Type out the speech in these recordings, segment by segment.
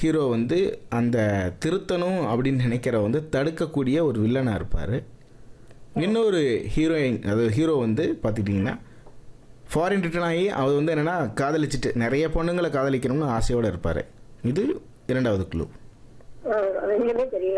Hero வந்து அந்த திருத்தணும் அப்படின்னு நினைக்கிற வந்து தடுக்கக்கூடிய ஒரு வில்லனாக இருப்பார். இன்னொரு ஹீரோயின், அதாவது ஹீரோ வந்து பார்த்துக்கிட்டிங்கன்னா ஃபாரின் ரிட்டர்ன் ஆகி அவர் வந்து என்னென்னா காதலிச்சுட்டு நிறைய பொண்ணுங்களை காதலிக்கணும்னு ஆசையோடு இருப்பார். இது இரண்டாவது க்ளூ. ரெண்டுமே தெரியல.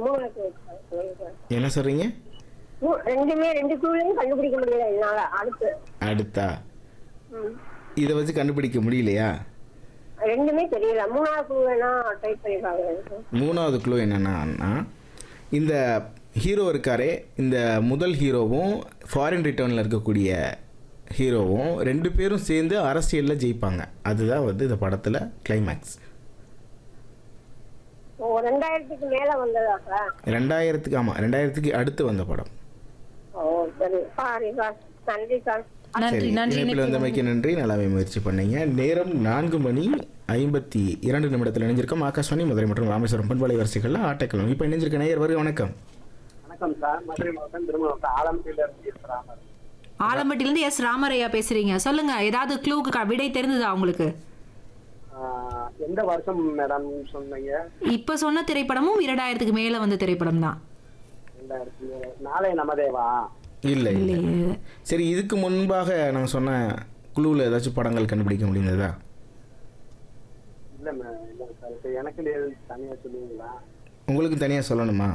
என்ன சொல்கிறீங்க? ரெண்டு க்ளூலையும் கண்டுபிடிக்க முடியல என்னால. அடுத்தா இதை வச்சு கண்டுபிடிக்க முடியலையா? ரெண்டுமே தெரியல. மூணாவது க்ளூ வேணா ட்ரை பண்ணி பாருங்க. மூணாவது க்ளூ என்னன்னா, இந்த ஹீரோ இருக்காரே, இந்த முதல் ஹீரோவும் ஃபாரின் ரிட்டர்னில் இருக்கக்கூடிய ஹீரோவும் ரெண்டு பேரும் சேர்ந்து அரசியலில் ஜெயிப்பாங்க. அதுதான் வந்து இந்த படத்தில் கிளைமேக்ஸ். 2000க்கு மேல வந்ததா சார்? 2000க்கு, ஆமாம், 2000க்கு அடுத்து வந்த படம். சரி, சாரி சார். நன்றி சார். சரி, இணைப்பில் வந்தமைக்கு நன்றி. நல்லாவே முயற்சி பண்ணீங்க. நேரம் 4:52 இணைஞ்சிருக்கோம். ஆகாஷ்வாணி மதுரை மற்றும் ராமேஸ்வரம் பண்பலை வரிசைகளில் ஆட்டக்கிழமை. இப்போ இணைஞ்சிருக்க நேயர் வருக. வணக்கம். வணக்கம் சார். மதுரை மாவட்டம் திருமணம் ஆலம்பட்டியிலிருந்து எஸ் ராமர். ஆலம்பட்டியிலிருந்து எஸ் ராமரையா பேசுறீங்க. சொல்லுங்க, ஏதாவது க்ளூக்கு விடை தெரிந்ததா உங்களுக்கு? எந்த வருஷம் மேடம் சொன்னீங்க? இப்ப சொன்ன திரைப்படமும் 2000க்கு மேல வந்த திரைப்படம் தான். 2000 நாளை நமதேவா? இல்லை. சரி, இதுக்கு முன்பாக நான் சொன்ன குழுவில் ஏதாச்சும் படங்கள் கண்டுபிடிக்க முடிந்ததா? இல்லை சார். இப்போ எனக்கு தனியாக சொல்லுவீங்களா? உங்களுக்கு தனியாக சொல்லணுமா?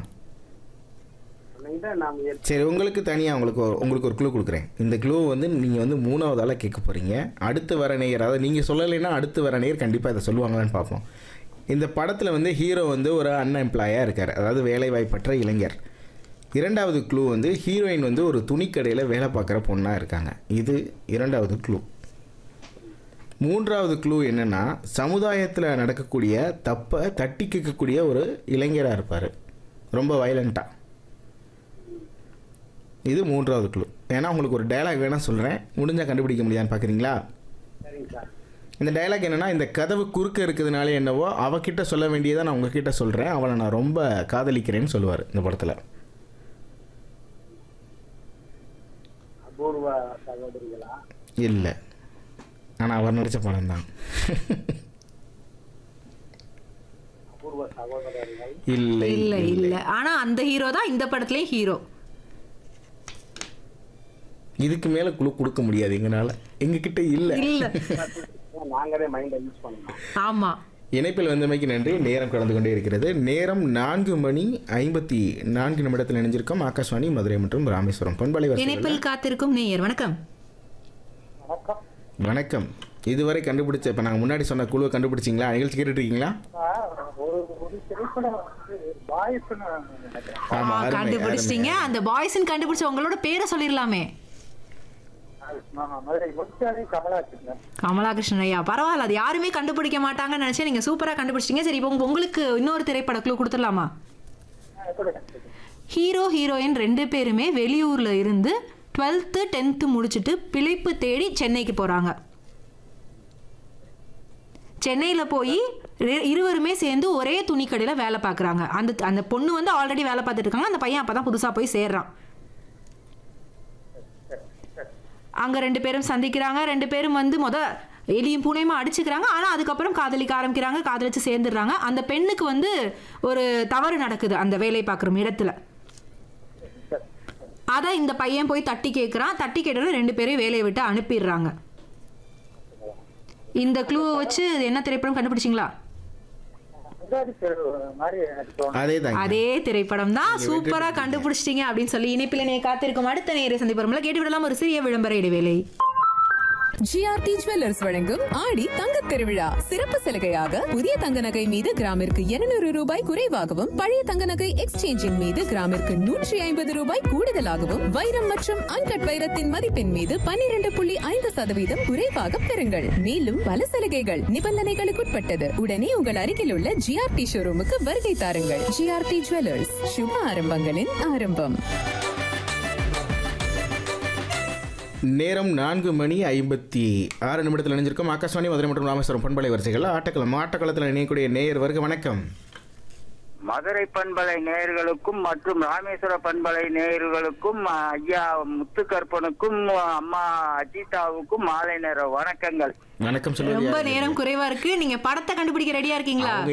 சரி, உங்களுக்கு தனியாக உங்களுக்கு ஒரு க்ளூ கொடுக்குறேன். இந்த க்ளூ வந்து நீங்கள் வந்து மூணாவது ஆளாக கேட்க போகிறீங்க. அடுத்து வர நேயர், அதாவது நீங்கள் சொல்லலைன்னா அடுத்து வர நேயர் கண்டிப்பாக இதை சொல்லுவாங்களான்னு பார்ப்போம். இந்த படத்தில் வந்து ஹீரோ வந்து ஒரு அன்எம்ப்ளாயாக இருக்கார், அதாவது வேலைவாய்ப்பற்ற இளைஞர். இரண்டாவது க்ளூ வந்து ஹீரோயின் வந்து ஒரு துணிக்கடையில் வேலை பார்க்குற பொண்ணாக இருக்காங்க. இது இரண்டாவது க்ளூ. மூன்றாவது க்ளூ என்னென்னா, சமுதாயத்தில் நடக்கக்கூடிய தப்பை தட்டி கேட்கக்கூடிய ஒரு இளைஞராக இருப்பார், ரொம்ப வயலண்ட்டாக. இது மூன்றாவது க்ளூ. ஏன்னா உங்களுக்கு ஒரு டயலாக் வேணால் சொல்கிறேன், முடிஞ்சால் கண்டுபிடிக்க முடியாதுன்னு பார்க்குறீங்களா? சரிங்க சார். இந்த டயலாக் என்னென்னா, இந்த கதவு குறுக்க இருக்கிறதுனால என்னவோ அவகிட்ட சொல்ல வேண்டியதை நான் உங்ககிட்ட சொல்கிறேன், அவளை நான் ரொம்ப காதலிக்கிறேன்னு சொல்லுவார் இந்த படத்தில். அபூர்வ சகோதரிகளா? இல்லை, ஆனால் அவர் நடித்த படம் தான். அபூர்வ சகோதரர்கள்? இல்லை இல்ல இல்ல. ஆனா அந்த ஹீரோ தான் இந்த படத்துலயே ஹீரோ. இதுக்கு மேல குழு கொடுக்க முடியாது எங்கனால, எங்ககிட்ட இல்லை. நாங்களே மைண்டை யூஸ் பண்ணணும். ஆமா. இணைப்பில் வந்தமைக்கு நன்றி. நேரம் கடந்து கொண்டே இருக்கிறது. நேரம் 4:04 இணைஞ்சிருக்கோம். ஆகாஷ்வாணி மதுரை மற்றும் ராமேஸ்வரம் பண்பலை வரிசைகளில் இணைப்பில் காத்திருக்கும் நேயர் வணக்கம். வணக்கம். வணக்கம். இதுவரை கண்டுபிடிச்ச, இப்போ நாங்கள் முன்னாடி சொன்ன குழுவை கண்டுபிடிச்சிங்களா? நிகழ்ச்சி கேட்டுட்டு இருக்கீங்களா? ஒரு திரைப்படம் கண்டுபிடிச்சிட்டீங்க. அந்த பாய்ஸ்ன்னு கண்டுபிடிச்ச உங்களோட பேரை சொல்லிடலாமே. கமலாகிருஷ்ணன் ஐயா, பரவாயில்ல. அது யாருமே கண்டுபிடிக்க மாட்டாங்கன்னு நினைச்சேன், நீங்க சூப்பரா கண்டுபிடிச்சிட்டீங்க. சரி, இப்போ உங்களுக்கு இன்னொரு திரைப்பட க்ளூ கொடுத்துடலாமா? ஹீரோ ஹீரோயின் ரெண்டு பேருமே வெளியூர்ல இருந்து 12th 10th முடிச்சுட்டு பிழைப்பு தேடி சென்னைக்கு போறாங்க. சென்னையில் போய் இருவருமே சேர்ந்து ஒரே துணிக்கடையில் வேலை பார்க்குறாங்க. அந்த பொண்ணு வந்து ஆல்ரெடி வேலை பார்த்துட்டு இருக்காங்க, அந்த பையன் அப்போ தான் புதுசாக போய் சேர்றான். அங்கே ரெண்டு பேரும் சந்திக்கிறாங்க. ரெண்டு பேரும் வந்து எலியும் பூனையுமா அடிச்சுக்கிறாங்க. ஆனால் அதுக்கப்புறம் காதலிக்க ஆரம்பிக்கிறாங்க, காதலிச்சு சேர்ந்துடுறாங்க. அந்த பெண்ணுக்கு வந்து ஒரு தவறு நடக்குது அந்த வேலை பார்க்குற இடத்துல. அதை இந்த பையன் போய் தட்டி கேட்குறான். தட்டி கேட்டோன்னு ரெண்டு பேரையும் வேலையை விட்டு அனுப்பிடுறாங்க. இந்த க்ளூவை வச்சு என்ன திரைப்படம் கண்டுபிடிச்சிங்களா? அதே திரைப்படம் தான். சூப்பரா கண்டுபிடிச்சிட்டீங்க அப்படின்னு சொல்லி இணைப்பில் காத்திருக்கும் அடுத்த நேரை சந்திப்போம்ல. கேட்டு விடலாம் ஒரு சிறிய விளம்பர இடைவேளை. ஜிஆர்டி ஜுவல்லர்ஸ் வழங்கும் ஆடி தங்கத் திருவிழா சிறப்பு சலுகையாக புதிய தங்க நகை மீது கிராமிற்கு 200 ரூபாய் குறைவாகவும், பழைய தங்க நகை எக்ஸ்சேஞ்சின் மீது கிராமிற்கு 150 ரூபாய் கூடுதலாகவும், வைரம் மற்றும் அன்கட் வைரத்தின் மதிப்பின் மீது 12.5% குறைவாக பெறுங்கள். மேலும் பல சலுகைகள் நிபந்தனைகளுக்குட்பட்டது. உடனே உங்கள் அருகில் உள்ள ஜிஆர்டி ஷோரூமுக்கு வருகை தாருங்கள். ஜிஆர்டி ஜுவல்லர்ஸ், சுப ஆரம்பங்களின் ஆரம்பம். நேரம் 4:56 இணைஞ்சிருக்கோம். ஆகாஷ்வாணி மதுரை மற்றும் ராமேஸ்வரம் பண்பலை வரிசைகள் ஆட்டக்களத்தில் இணையக்கூடிய நேயர் வருக. வணக்கம். மதுரை பண்பலை நேயர்களுக்கும் மற்றும் ராமேஸ்வர பண்பலை நேயர்களுக்கும் ஐயா முத்துக்கற்பனுக்கும் அம்மா அஜிதாவுக்கும் மாலை நேர வணக்கங்கள். வணக்கம். சொல்லுங்க. ரொம்ப நேரம் குறைவா இருக்கு. நீங்க படத்தை கண்டுபிடிக்க ரெடியா இருக்கீங்களா?